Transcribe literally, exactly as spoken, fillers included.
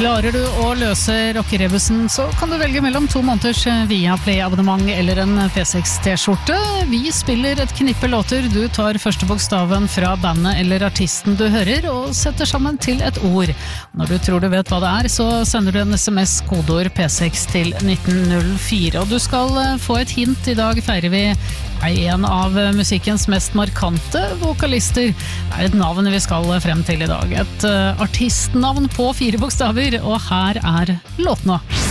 Klarer du å løse rockerebusen, så kan du velge mellom to måneders Viaplay-abonnement eller en P seks T-skjorte. Vi spiller et knippe låter. Du tar første bokstaven fra bandet eller artisten du hører, og setter sammen til et ord. Når du tror du vet hva det er, så sender du en sms kodeord P seks til nitten null fire. Og du skal få et hint. I dag feirer vi en av musikkens mest markante vokalister. Det er et navn vi skal frem til i dag. Et artistnavn på fire bokstaver, og her er låtene.